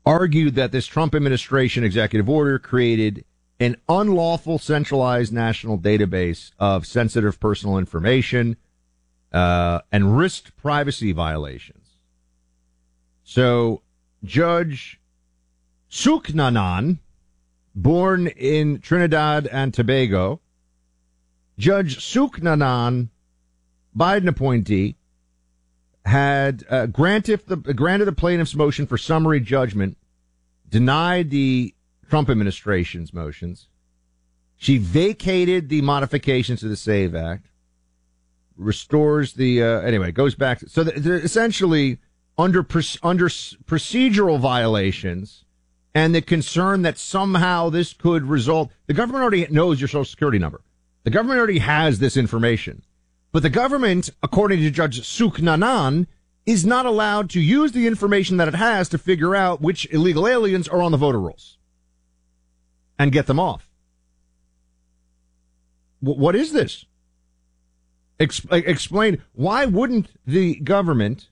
argued that this Trump administration executive order created an unlawful centralized national database of sensitive personal information and risked privacy violations. So Judge Suknanan, born in Trinidad and Tobago, Judge Suknanan, Biden appointee, had granted the plaintiff's motion for summary judgment, denied the Trump administration's motions. She vacated the modifications to the SAVE Act, restores the anyway, goes back. So essentially, under procedural violations and the concern that somehow this could result, the government already knows your Social Security number. The government already has this information. But the government, according to Judge Suknanan, is not allowed to use the information that it has to figure out which illegal aliens are on the voter rolls and get them off. What is this? Explain. Why wouldn't the government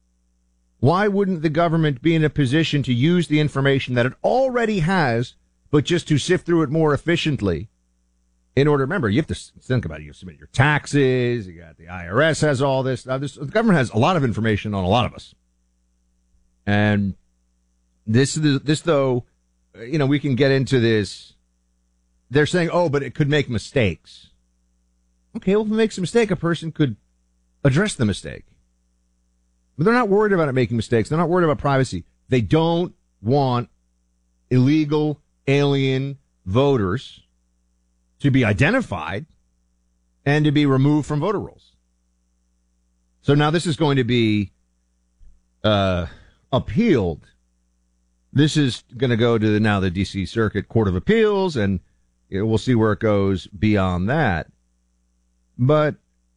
be in a position to use the information that it already has, but just to sift through it more efficiently? In order, remember, you have to think about it. You submit your taxes. You got the IRS has all this. The government has a lot of information on a lot of us. And this though, we can get into this. They're saying, oh, but it could make mistakes. Okay, well, if it makes a mistake, a person could address the mistake. But they're not worried about it making mistakes. They're not worried about privacy. They don't want illegal alien voters to be identified and to be removed from voter rolls. So now this is going to be appealed. This is going to go to the D.C. Circuit Court of Appeals, and we'll see where it goes beyond that. But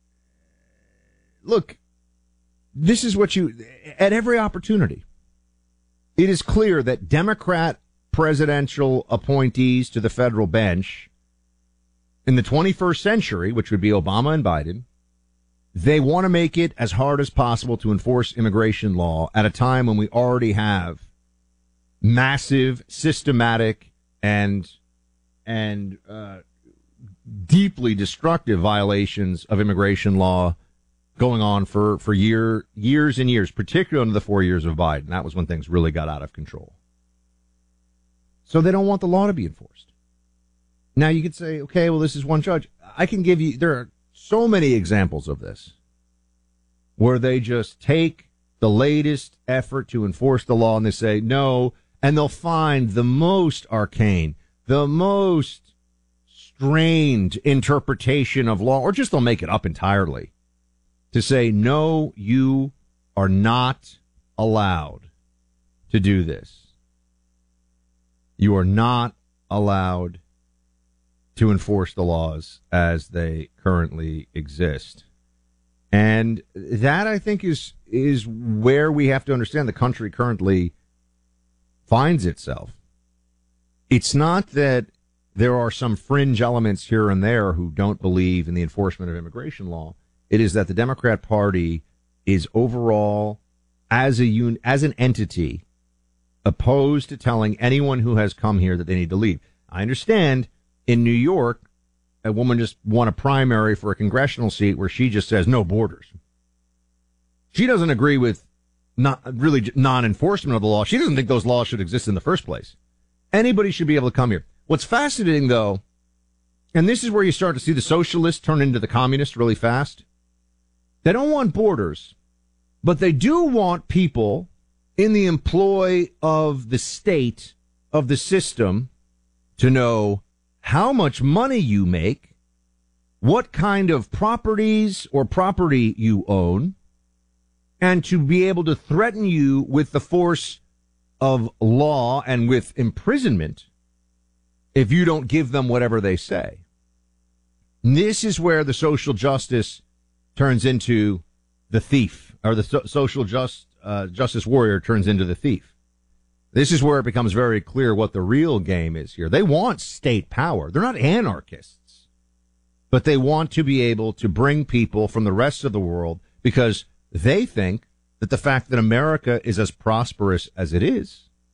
look, this is what at every opportunity, it is clear that Democrat presidential appointees to the federal bench in the 21st century, which would be Obama and Biden, they want to make it as hard as possible to enforce immigration law at a time when we already have massive, systematic, and deeply destructive violations of immigration law going on for years and years, particularly under the 4 years of Biden. That was when things really got out of control. So they don't want the law to be enforced. Now you could say, okay, well, this is one judge. I can give you, there are so many examples of this where they just take the latest effort to enforce the law and they say no, and they'll find the most arcane, the most strained interpretation of law, or just they'll make it up entirely to say, no, you are not allowed to do this. You are not allowed to enforce the laws as they currently exist. And that, I think, is where we have to understand the country currently finds itself. It's not that there are some fringe elements here and there who don't believe in the enforcement of immigration law. It is that the Democrat Party is overall, as an entity, opposed to telling anyone who has come here that they need to leave. I understand in New York, a woman just won a primary for a congressional seat where she just says no borders. She doesn't agree with non-enforcement of the law. She doesn't think those laws should exist in the first place. Anybody should be able to come here. What's fascinating, though, and this is where you start to see the socialists turn into the communists really fast. They don't want borders, but they do want people in the employ of the state, of the system, to know how much money you make, what kind of properties or property you own, and to be able to threaten you with the force of law and with imprisonment if you don't give them whatever they say. And this is where the social justice turns into the thief, or the social justice warrior turns into the thief. This is where it becomes very clear what the real game is here. They want state power. They're not anarchists, but they want to be able to bring people from the rest of the world because they think that the fact that America is as prosperous as it is